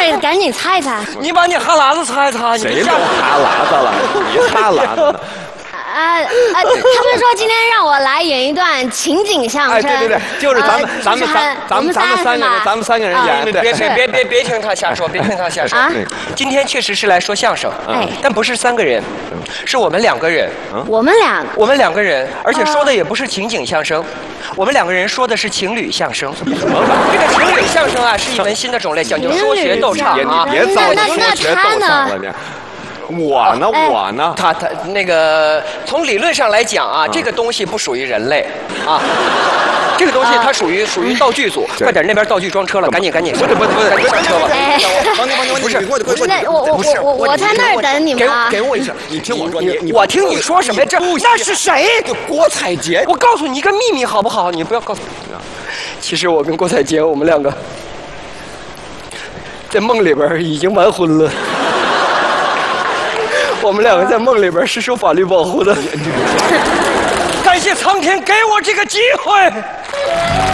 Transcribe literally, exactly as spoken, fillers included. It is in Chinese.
事？赶紧猜猜。 你把你哈喇子擦一擦。 谁都哈喇子了？你哈喇子呢？ 啊啊！他们说今天让我来演一段情景相声。 哎，对对对，就是咱们咱们三咱们咱们三个人，咱们三个人演。 别别别别别听他瞎说，别听他瞎说。今天确实是来说相声， 哎， 但不是三个人，是我们两个人。 我们俩， 我们两个人，而且说的也不是情景相声，我们两个人说的是情侣相声。这个情侣相声啊，是一门新的种类，讲究说学逗唱啊。 别糟践说学逗唱了，你。我呢，我呢， 他他那个从理论上来讲啊，这个东西不属于人类啊，这个东西它属于属于道具组。快点，那边道具装车了，赶紧赶紧，不是不是不是，赶紧上车吧。 王宁王宁，不是， 不是，那我我我我我在那儿等你们啊。 给我一声， 你听我说，你我听你说什么？这那是谁？ 郭采洁。 我告诉你一个秘密好不好？你不要告诉我。其实我跟郭采洁，我们两个在梦里边已经完婚了。我们两个在梦里边是受法律保护的。感谢苍天给我这个机会。